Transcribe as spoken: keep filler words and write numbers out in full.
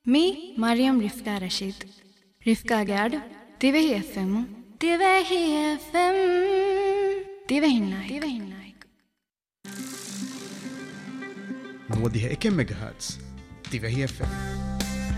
me Mariam ರಿಫ್ಕಾ Rashid ರಿಫ್ಕಾಗೆ ಆಡು ತಿವೆಹಿ F M ತಿವೆಹಿ F M ತಿವೆಹಿ Nayak ತಿವೆಹಿ Nayak نوديها إكم ميجا هرتز تيفهي اف ام